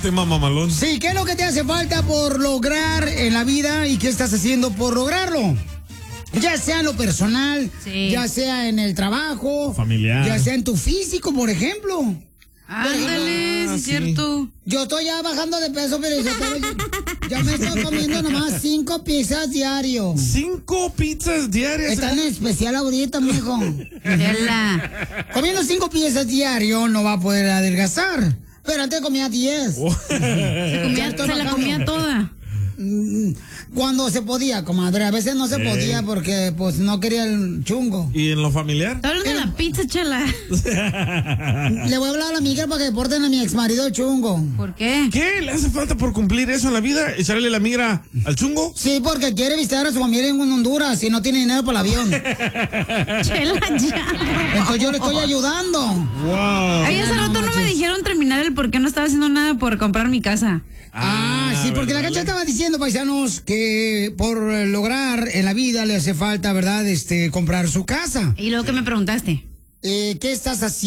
tema mamalón. Sí, ¿qué es lo que te hace falta por lograr en la vida y qué estás haciendo por lograrlo? Ya sea en lo personal, ya sea en el trabajo, familiar, ya sea en tu físico, por ejemplo. Ándale, sí es cierto. Yo estoy ya bajando de peso, pero ya me estoy comiendo nomás 5 pizzas diario. 5 pizzas diarias. Están en especial ahorita, mijo. Comiendo 5 pizzas diario no va a poder adelgazar. Pero antes comía 10. Se la comía toda. Cuando se podía, comadre. A veces no se podía porque pues no quería el chungo. ¿Y en lo familiar? Hablas de la pizza, chala. Le voy a hablar a la migra para que deporten a mi exmarido chungo. ¿Por qué? ¿Qué? ¿Le hace falta por cumplir eso en la vida? ¿Echarle la migra al chungo? Sí, porque quiere visitar a su familia en Honduras y no tiene dinero para el avión. Chela, ya. Entonces yo le estoy ayudando. Wow. Ay, hace rato no me dijeron terminar el por qué no estaba haciendo nada por comprar mi casa. Sí, porque la Cacha estaba diciendo, paisanos, que por lograr en la vida le hace falta, ¿verdad? Comprar su casa. Y luego que me preguntaste. ¿Qué estás haciendo?